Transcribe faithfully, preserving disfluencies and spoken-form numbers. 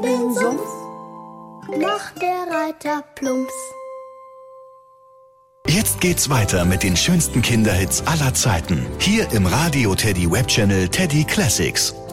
Den Sumpf macht der Reiter plumps. Jetzt geht's weiter mit den schönsten Kinderhits aller Zeiten. Hier im Radio Teddy Web Channel Teddy Classics.